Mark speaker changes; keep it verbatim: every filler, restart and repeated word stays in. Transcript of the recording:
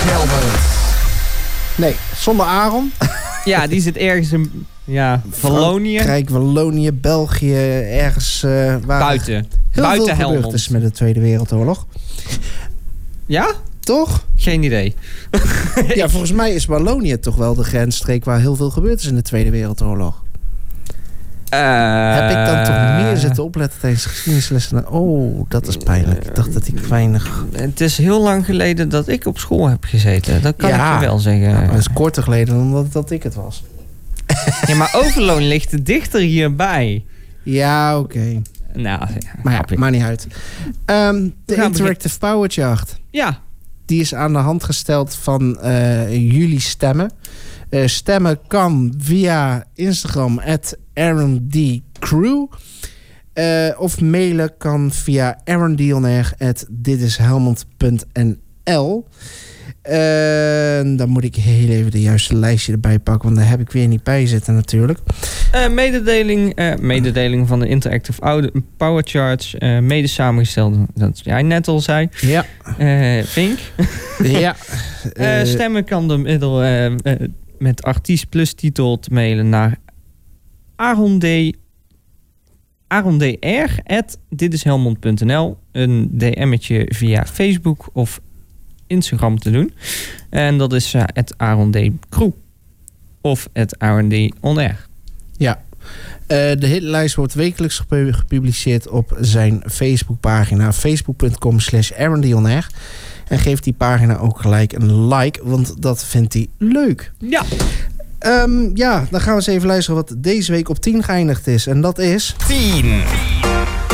Speaker 1: Helmond. Nee, zonder Aaron.
Speaker 2: Ja, die zit ergens in ja, Wallonië.
Speaker 1: Frankrijk, Wallonië, België, ergens uh, waar
Speaker 2: buiten.
Speaker 1: Heel
Speaker 2: buiten
Speaker 1: veel
Speaker 2: Helmond.
Speaker 1: gebeurd is met de Tweede Wereldoorlog.
Speaker 2: Ja?
Speaker 1: Toch?
Speaker 2: Geen idee.
Speaker 1: Ja, volgens mij is Wallonië toch wel de grensstreek waar heel veel gebeurd is in de Tweede Wereldoorlog.
Speaker 2: Uh,
Speaker 1: Heb ik dan toch meer zitten opletten tijdens geschiedenislessen? Oh, dat is pijnlijk. Ik dacht dat ik weinig...
Speaker 2: Het is heel lang geleden dat ik op school heb gezeten. Dat kan
Speaker 1: ja,
Speaker 2: ik je wel zeggen.
Speaker 1: Ja, dat is korter geleden dan dat, dat ik het was.
Speaker 2: Ja, maar Overloon ligt er dichter hierbij.
Speaker 1: Ja, oké. Okay.
Speaker 2: Nou, ja,
Speaker 1: maar ja, maakt niet uit. Um, de Interactive Power Chart.
Speaker 2: Ja.
Speaker 1: Die is aan de hand gesteld van uh, jullie stemmen. Uh, stemmen kan via Instagram at Aaron D. Crew. Uh, of mailen kan via aarondionair at ditishelmond punt n l. Uh, dan moet ik heel even de juiste lijstje erbij pakken, want daar heb ik weer niet bij zitten natuurlijk.
Speaker 2: Uh, mededeling, uh, mededeling van de Interactive Power Charts. Uh, mede samengesteld, dat jij net al zei.
Speaker 1: Ja.
Speaker 2: Uh, Vink.
Speaker 1: Ja.
Speaker 2: Uh, stemmen kan door middel uh, uh, met artiest plus titel te mailen naar Aaron D. Aaron D R at ditishelmond punt n l. Een D M'tje via Facebook of Instagram te doen. En dat is uh, at Aaron D Crew. Of at Aaron D On Air.
Speaker 1: Ja. Uh, de hitlijst wordt wekelijks gepubliceerd op zijn Facebookpagina. Facebook.com slash Aaron D On Air. En geef die pagina ook gelijk een like, want dat vindt hij leuk.
Speaker 2: Ja.
Speaker 1: Um, ja, dan gaan we eens even luisteren wat deze week op tien geëindigd is. En dat is...
Speaker 3: tien.